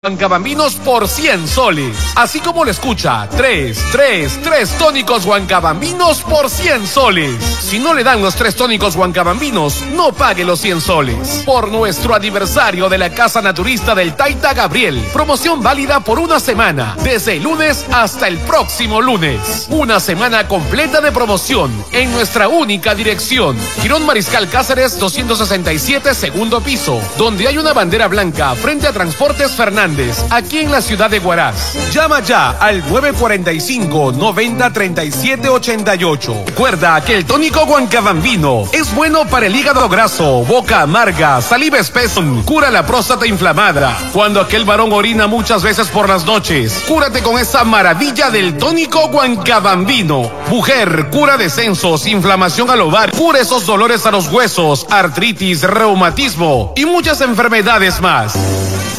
Huancabambinos por 100 soles. Así como lo escucha, 3 tónicos huancabambinos por 100 soles. Si no le dan los 3 tónicos huancabambinos, no pague los 100 soles. Por nuestro aniversario de la Casa Naturista del Taita Gabriel. Promoción válida por una semana, desde el lunes hasta el próximo lunes. Una semana completa de promoción en nuestra única dirección. Girón Mariscal Cáceres 267, segundo piso, donde hay una bandera blanca frente a Transportes Fernández, aquí en la ciudad de Huaraz. Llama ya al 945-903788. Recuerda que el tónico huancabambino es bueno para el hígado graso, boca amarga, saliva espesa, cura la próstata inflamada. Cuando aquel varón orina muchas veces por las noches, cúrate con esa maravilla del tónico huancabambino. Mujer, cura descensos, inflamación al ovario, cura esos dolores a los huesos, artritis, reumatismo y muchas enfermedades más.